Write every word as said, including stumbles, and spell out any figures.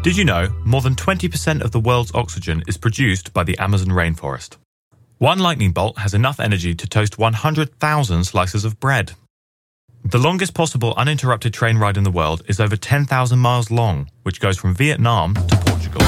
Did you know more than twenty percent of the world's oxygen is produced by the Amazon rainforest? One lightning bolt has enough energy to toast one hundred thousand slices of bread. The longest possible uninterrupted train ride in the world is over ten thousand miles long, which goes from Vietnam to Portugal.